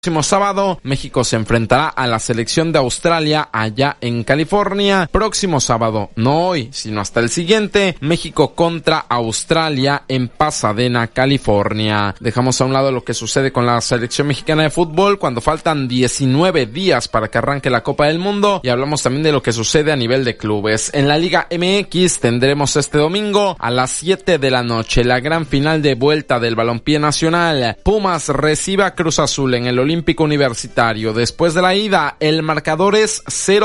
Próximo sábado, México se enfrentará a la selección de Australia allá en California. Próximo sábado, no hoy, sino hasta el siguiente, México contra Australia en Pasadena, California. Dejamos a un lado lo que sucede con la selección mexicana de fútbol cuando faltan 19 días para que arranque la Copa del Mundo, y hablamos también de lo que sucede a nivel de clubes. En la Liga MX tendremos este domingo a las 7 de la noche la gran final de vuelta del balompié nacional. Pumas recibe a Cruz Azul en el Olímpico Universitario. Después de la ida, el marcador es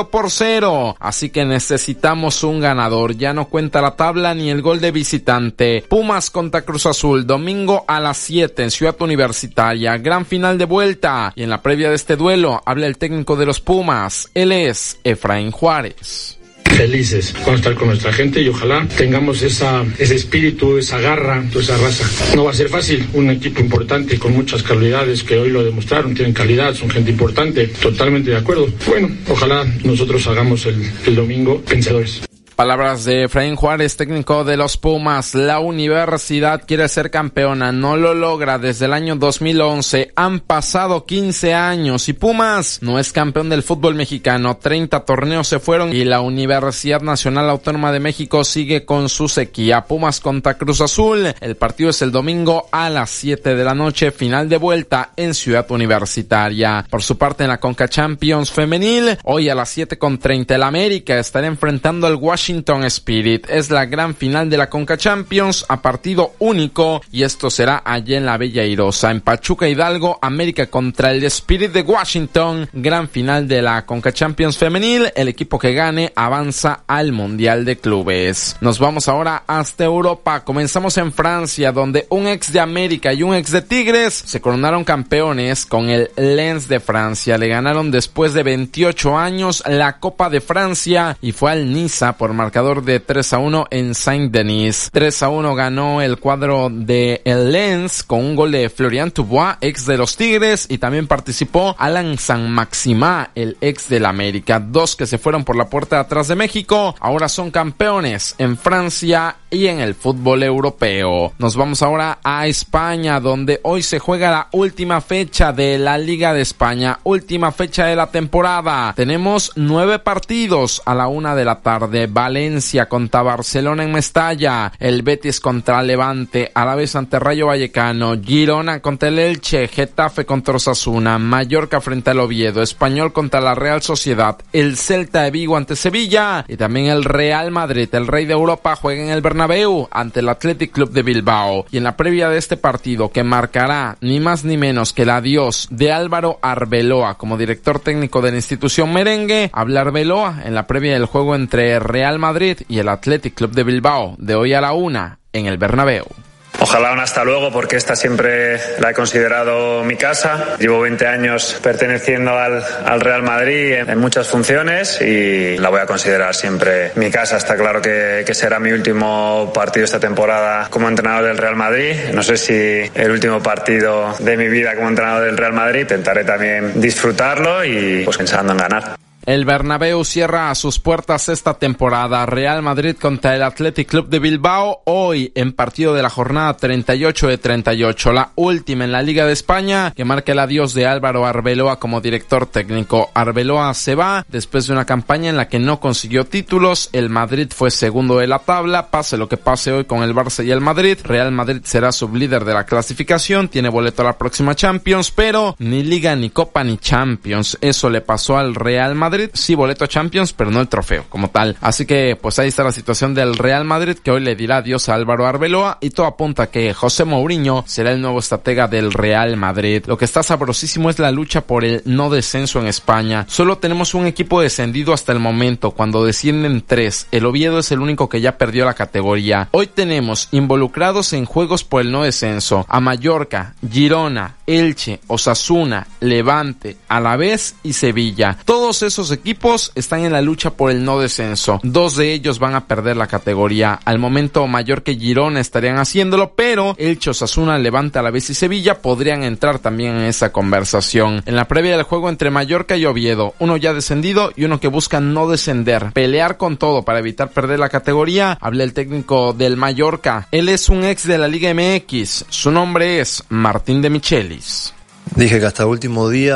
0-0, así que necesitamos un ganador. Ya no cuenta la tabla ni el gol de visitante. Pumas contra Cruz Azul, domingo a las 7 en Ciudad Universitaria, gran final de vuelta. Y en la previa de este duelo habla el técnico de los Pumas. Él es Efraín Juárez. Felices con estar con nuestra gente y ojalá tengamos ese espíritu, esa garra, toda esa raza. No va a ser fácil, un equipo importante con muchas cualidades que hoy lo demostraron, tienen calidad, son gente importante, totalmente de acuerdo. Bueno, ojalá nosotros salgamos el domingo vencedores. Palabras de Efraín Juárez, técnico de los Pumas. La universidad quiere ser campeona, no lo logra desde el año 2011. Han pasado 15 años y Pumas no es campeón del fútbol mexicano. 30 torneos se fueron y la Universidad Nacional Autónoma de México sigue con su sequía. Pumas contra Cruz Azul. El partido es el domingo a las 7 de la noche, final de vuelta en Ciudad Universitaria. Por su parte, en la Conca Champions femenil, hoy a las 7:30 el América estará enfrentando al Washington Spirit. Es la gran final de la Conca Champions a partido único y esto será allá en la Bella Airosa. En Pachuca Hidalgo, América contra el Spirit de Washington, gran final de la Conca Champions femenil. El equipo que gane avanza al Mundial de Clubes. Nos vamos ahora hasta Europa. Comenzamos en Francia, donde un ex de América y un ex de Tigres se coronaron campeones con el Lens de Francia. Le ganaron después de 28 años la Copa de Francia y fue al Niza por marcador de 3-1 en Saint-Denis. 3-1 ganó el cuadro de el Lens con un gol de Florian Thauvin, ex de los Tigres, y también participó Alan Saint-Maximin, el ex del América. Dos que se fueron por la puerta de atrás de México, ahora son campeones en Francia y en el fútbol europeo. Nos vamos ahora a España, donde hoy se juega la última fecha de la Liga de España, última fecha de la temporada. Tenemos 9 partidos a la 1 de la tarde. Valencia contra Barcelona en Mestalla, el Betis contra Levante, Alavés ante Rayo Vallecano, Girona contra el Elche, Getafe contra Osasuna, Mallorca frente al Oviedo, Español contra la Real Sociedad, el Celta de Vigo ante Sevilla y también el Real Madrid, el rey de Europa, juega en el Bernabéu ante el Athletic Club de Bilbao. Y en la previa de este partido, que marcará ni más ni menos que el adiós de Álvaro Arbeloa como director técnico de la institución merengue, habla Arbeloa en la previa del juego entre Real Madrid y el Athletic Club de Bilbao de hoy a la 1 en el Bernabéu. Ojalá un hasta luego, porque esta siempre la he considerado mi casa. Llevo 20 años perteneciendo al Real Madrid en muchas funciones y la voy a considerar siempre mi casa. Está claro que será mi último partido esta temporada como entrenador del Real Madrid. No sé si el último partido de mi vida como entrenador del Real Madrid. Intentaré también disfrutarlo y pues pensando en ganar. El Bernabéu cierra sus puertas esta temporada. Real Madrid contra el Athletic Club de Bilbao hoy en partido de la jornada 38 de 38, la última en la Liga de España, que marca el adiós de Álvaro Arbeloa como director técnico. Arbeloa se va después de una campaña en la que no consiguió títulos. El Madrid fue segundo de la tabla. Pase lo que pase hoy con el Barça y el Madrid, Real Madrid será sublíder de la clasificación, tiene boleto a la próxima Champions, pero ni Liga, ni Copa, ni Champions. Eso le pasó al Real Madrid. Sí, boleto a Champions, pero no el trofeo como tal. Así que pues ahí está la situación del Real Madrid, que hoy le dirá adiós a Álvaro Arbeloa, y todo apunta a que José Mourinho será el nuevo estratega del Real Madrid. Lo que está sabrosísimo es la lucha por el no descenso en España. Solo tenemos un equipo descendido hasta el momento, cuando descienden 3. El Oviedo es el único que ya perdió la categoría. Hoy tenemos involucrados en juegos por el no descenso a Mallorca, Girona, Elche, Osasuna, Levante, Alavés y Sevilla. Todos esos equipos están en la lucha por el no descenso. 2 de ellos van a perder la categoría. Al momento Mallorca y Girona estarían haciéndolo, pero Elche, Osasuna, Levante, Alavés y Sevilla podrían entrar también en esa conversación. En la previa del juego entre Mallorca y Oviedo, uno ya descendido y uno que busca no descender, pelear con todo para evitar perder la categoría, habla el técnico del Mallorca. Él es un ex de la Liga MX. Su nombre es Martín de Michelis. Dije que hasta el último día